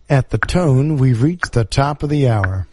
At the tone, we've reached the top of the hour.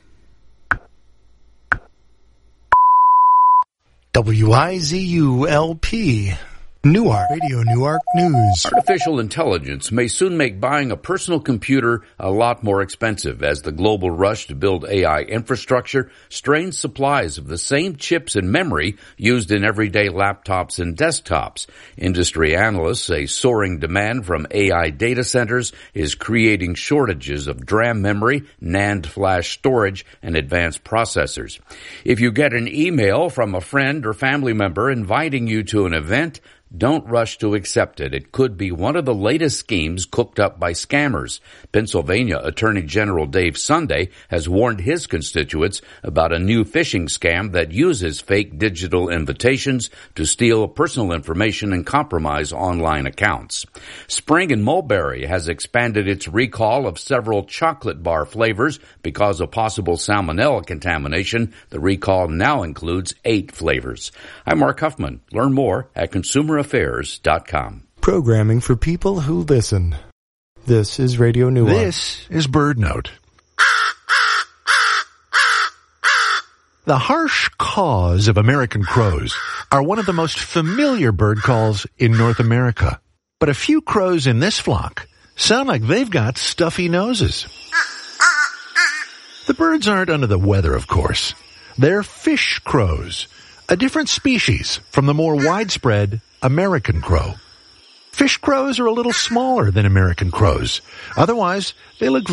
WIZU-LP, Newark, Radio Newark News. Artificial intelligence may soon make buying a personal computer a lot more expensive as the global rush to build AI infrastructure strains supplies of the same chips and memory used in everyday laptops and desktops. Industry analysts say soaring demand from AI data centers is creating shortages of DRAM memory, NAND flash storage, and advanced processors. If you get an email from a friend or family member inviting you to an event, don't rush to accept it. It could be one of the latest schemes cooked up by scammers. Pennsylvania Attorney General Dave Sunday has warned his constituents about a new phishing scam that uses fake digital invitations to steal personal information and compromise online accounts. Spring and Mulberry has expanded its recall of several chocolate bar flavors because of possible salmonella contamination. The recall now includes 8 flavors. I'm Mark Huffman. Learn more at consumeraffairs.com. Programming for people who listen. This is Radio Newark. This is Bird Note. The harsh caws of American crows are one of the most familiar bird calls in North America. But a few crows in this flock sound like they've got stuffy noses. The birds aren't under the weather, of course. They're fish crows, a different species from the more widespread American crow. Fish crows are a little smaller than American crows. Otherwise, they look